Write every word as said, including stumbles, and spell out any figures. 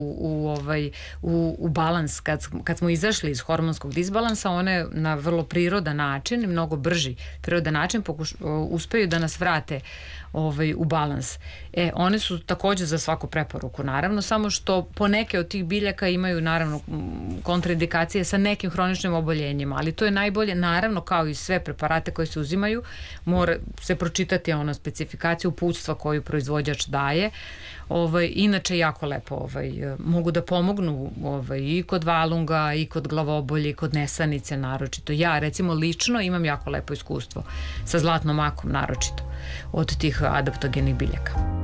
u, u, ovaj, u, u balans. Kad, kad smo izašli iz hormonskog disbalansa, one na vrlo prirodan način, mnogo brži prirodan način pokuš, uspeju da nas vrate ovaj, u balans. E, one su takođe za svaku preporuku, naravno, samo što poneke od tih biljaka imaju, naravno, kontraindikacije sa nekim hroničnim oboljenjima, ali to je najbolje, naravno, kao i sve preparate koje se uzimaju, mora se pročitati ona specifikacija, uputstva koju proizvođač daje. Ovaj, inače, jako lepo ovaj, mogu da pomognu ovaj, i kod valunga, i kod glavobolje, i kod nesanice naročito. Ja, recimo, lično imam jako lepo iskustvo sa zlatnom makom naročito od tih adaptogenih biljaka.